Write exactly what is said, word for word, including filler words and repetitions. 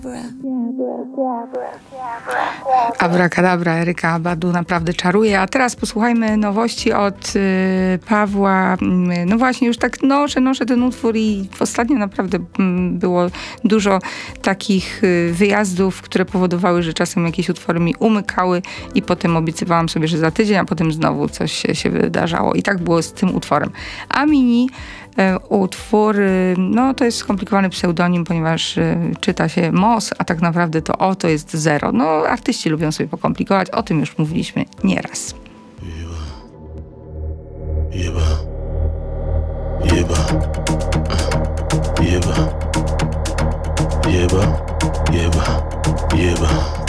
Abracadabra, Erykah Badu naprawdę czaruje. A teraz posłuchajmy nowości od y, Pawła. No właśnie, już tak noszę, noszę ten utwór i ostatnio naprawdę m, było dużo takich y, wyjazdów, które powodowały, że czasem jakieś utwory mi umykały i potem obiecywałam sobie, że za tydzień, a potem znowu coś się, się wydarzało. I tak było z tym utworem. A Mini y, utwór, y, no to jest skomplikowany pseudonim, ponieważ y, czyta się Mos, a tak naprawdę to O to jest zero. No artyści lubią sobie pokomplikować, o tym już mówiliśmy nieraz. Jeba, jeba, jeba, jeba, jeba, jeba, jeba.